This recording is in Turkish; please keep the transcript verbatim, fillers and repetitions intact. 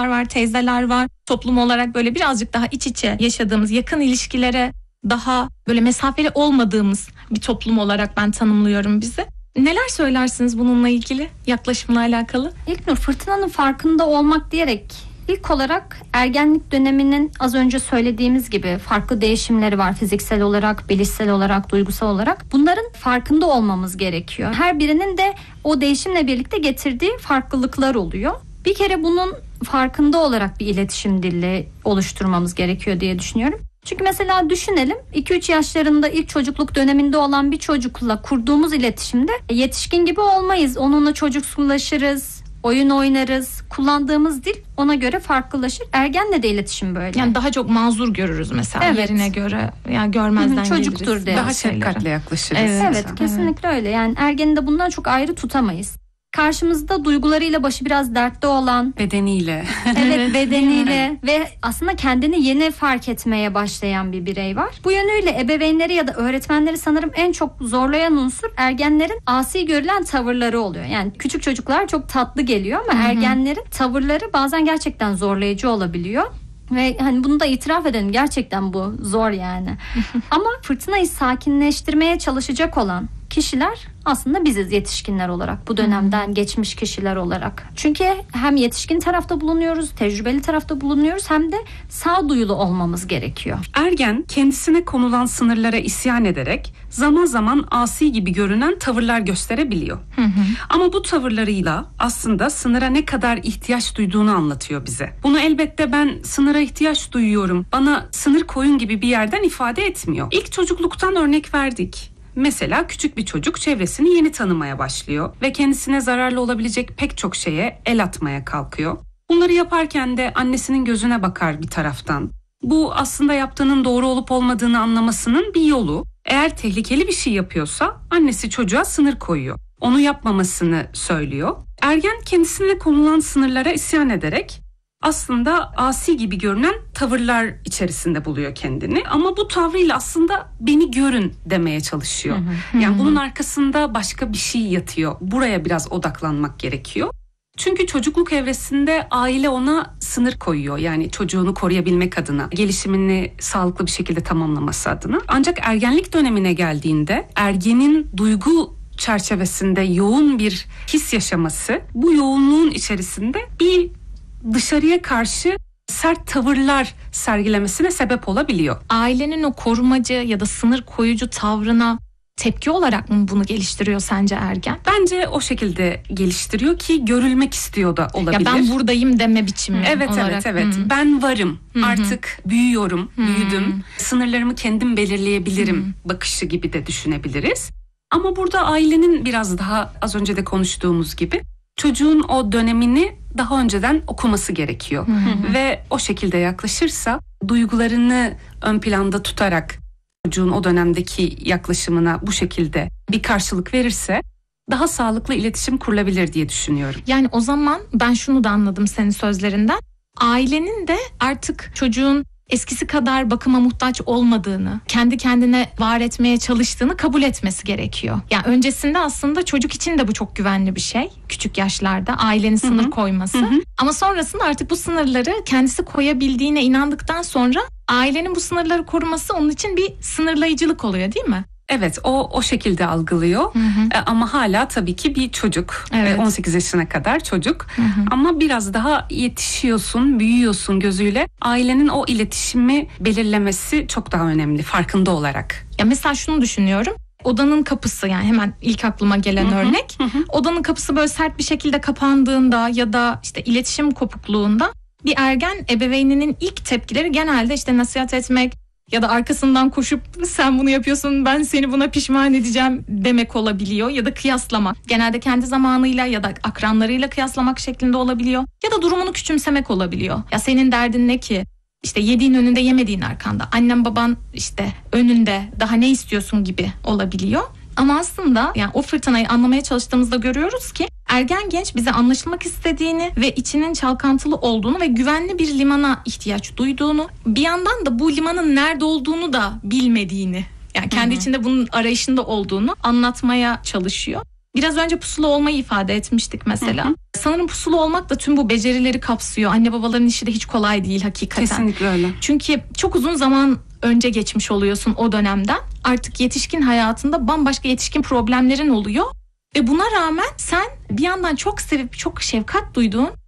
ablalar var, teyzeler var. Toplum olarak böyle birazcık daha iç içe yaşadığımız, yakın ilişkilere daha böyle mesafeli olmadığımız bir toplum olarak ben tanımlıyorum bizi. Neler söylersiniz bununla ilgili, yaklaşımla alakalı? İlknur, fırtınanın farkında olmak diyerek ilk olarak ergenlik döneminin az önce söylediğimiz gibi farklı değişimleri var. Fiziksel olarak, bilişsel olarak, duygusal olarak. Bunların farkında olmamız gerekiyor. Her birinin de o değişimle birlikte getirdiği farklılıklar oluyor. Bir kere bunun farkında olarak bir iletişim dili oluşturmamız gerekiyor diye düşünüyorum. Çünkü mesela düşünelim, iki üç yaşlarında ilk çocukluk döneminde olan bir çocukla kurduğumuz iletişimde yetişkin gibi olmayız. Onunla çocuksullaşırız, oyun oynarız. Kullandığımız dil ona göre farklılaşır. Ergenle de iletişim böyle. Yani daha çok mazur görürüz mesela, evet. Yerine göre. Yani görmezden Hı-hı, çocuktur geliriz. diye. Daha şefkatle yaklaşırız. Evet, evet, kesinlikle evet. öyle. Yani ergeni de bundan çok ayrı tutamayız. Karşımızda duygularıyla başı biraz dertte olan, bedeniyle, evet bedeniyle ve aslında kendini yeni fark etmeye başlayan bir birey var. Bu yönüyle ebeveynleri ya da öğretmenleri sanırım en çok zorlayan unsur ergenlerin asi görülen tavırları oluyor. Yani küçük çocuklar çok tatlı geliyor ama Hı-hı. ergenlerin tavırları bazen gerçekten zorlayıcı olabiliyor. Ve hani bunu da itiraf edelim, gerçekten bu zor yani. Ama fırtınayı sakinleştirmeye çalışacak olan kişiler aslında biziz, yetişkinler olarak, bu dönemden geçmiş kişiler olarak. Çünkü hem yetişkin tarafta bulunuyoruz, tecrübeli tarafta bulunuyoruz, hem de sağduyulu olmamız gerekiyor. Ergen kendisine konulan sınırlara isyan ederek zaman zaman asi gibi görünen tavırlar gösterebiliyor. Hı hı. Ama bu tavırlarıyla aslında sınıra ne kadar ihtiyaç duyduğunu anlatıyor bize. Bunu elbette ben sınıra ihtiyaç duyuyorum, bana sınır koyun gibi bir yerden ifade etmiyor. İlk çocukluktan örnek verdik. Mesela küçük bir çocuk çevresini yeni tanımaya başlıyor ve kendisine zararlı olabilecek pek çok şeye el atmaya kalkıyor. Bunları yaparken de annesinin gözüne bakar bir taraftan. Bu aslında yaptığının doğru olup olmadığını anlamasının bir yolu. Eğer tehlikeli bir şey yapıyorsa annesi çocuğa sınır koyuyor. Onu yapmamasını söylüyor. Ergen kendisine konulan sınırlara isyan ederek aslında asi gibi görünen tavırlar içerisinde buluyor kendini. Ama bu tavrıyla aslında beni görün demeye çalışıyor. Hı hı. Yani bunun arkasında başka bir şey yatıyor. Buraya biraz odaklanmak gerekiyor. Çünkü çocukluk evresinde aile ona sınır koyuyor. Yani çocuğunu koruyabilmek adına, gelişimini sağlıklı bir şekilde tamamlaması adına. Ancak ergenlik dönemine geldiğinde ergenin duygu çerçevesinde yoğun bir his yaşaması, bu yoğunluğun içerisinde bir dışarıya karşı sert tavırlar sergilemesine sebep olabiliyor. Ailenin o korumacı ya da sınır koyucu tavrına tepki olarak mı bunu geliştiriyor sence ergen? Bence o şekilde geliştiriyor ki görülmek istiyor da olabilir. Ya ben buradayım deme biçimi evet, olarak. Evet evet evet. Ben varım. Hı-hı. Artık büyüyorum, Hı-hı. büyüdüm. Sınırlarımı kendim belirleyebilirim Hı-hı. bakışı gibi de düşünebiliriz. Ama burada ailenin biraz daha az önce de konuştuğumuz gibi çocuğun o dönemini daha önceden okuması gerekiyor. Hı hı. Ve o şekilde yaklaşırsa, duygularını ön planda tutarak çocuğun o dönemdeki yaklaşımına bu şekilde bir karşılık verirse daha sağlıklı iletişim kurulabilir diye düşünüyorum. Yani o zaman ben şunu da anladım senin sözlerinden. Ailenin de artık çocuğun eskisi kadar bakıma muhtaç olmadığını, kendi kendine var etmeye çalıştığını kabul etmesi gerekiyor. Yani öncesinde aslında çocuk için de bu çok güvenli bir şey. Küçük yaşlarda ailenin sınır Hı-hı. koyması. Hı-hı. Ama sonrasında artık bu sınırları kendisi koyabildiğine inandıktan sonra ailenin bu sınırları koruması onun için bir sınırlayıcılık oluyor, değil mi? Evet, o o şekilde algılıyor. Hı hı. E, ama hala tabii ki bir çocuk. Evet. E, on sekiz yaşına kadar çocuk. Hı hı. Ama biraz daha yetişiyorsun, büyüyorsun gözüyle. Ailenin o iletişimi belirlemesi çok daha önemli, farkında olarak. Ya mesela şunu düşünüyorum. Odanın kapısı, yani hemen ilk aklıma gelen hı hı. örnek. Hı hı. Odanın kapısı böyle sert bir şekilde kapandığında ya da işte iletişim kopukluğunda bir ergen ebeveyninin ilk tepkileri genelde işte nasihat etmek ya da arkasından koşup sen bunu yapıyorsun, ben seni buna pişman edeceğim demek olabiliyor ya da kıyaslamak. Genelde kendi zamanıyla ya da akranlarıyla kıyaslamak şeklinde olabiliyor ya da durumunu küçümsemek olabiliyor. Ya senin derdin ne ki? İşte yediğin önünde, yemediğin arkanda. Annem baban işte önünde, daha ne istiyorsun gibi olabiliyor. Ama aslında yani o fırtınayı anlamaya çalıştığımızda görüyoruz ki ergen genç bize anlaşılmak istediğini ve içinin çalkantılı olduğunu ve güvenli bir limana ihtiyaç duyduğunu, bir yandan da bu limanın nerede olduğunu da bilmediğini, yani kendi Hı-hı. içinde bunun arayışında olduğunu anlatmaya çalışıyor. Biraz önce pusulu olmayı ifade etmiştik mesela. Hı hı. Sanırım pusulu olmak da tüm bu becerileri kapsıyor. Anne babaların işi de hiç kolay değil hakikaten. Kesinlikle öyle. Çünkü çok uzun zaman önce geçmiş oluyorsun o dönemden. Artık yetişkin hayatında bambaşka yetişkin problemlerin oluyor. Ve buna rağmen sen bir yandan çok sevip çok şefkat duyduğun